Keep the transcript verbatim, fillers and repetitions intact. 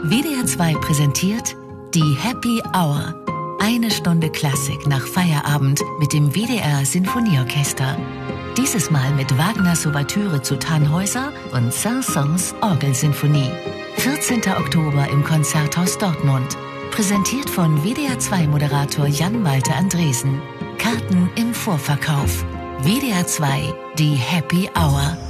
W D R zwei präsentiert die Happy Hour. Eine Stunde Klassik nach Feierabend mit dem W D R Sinfonieorchester. Dieses Mal mit Wagners Ouvertüre zu Tannhäuser und Saint-Saëns Orgelsinfonie. vierzehnten Oktober im Konzerthaus Dortmund. Präsentiert von W D R zwei Moderator Jan-Malte Andresen. Karten im Vorverkauf. W D R zwei, die Happy Hour.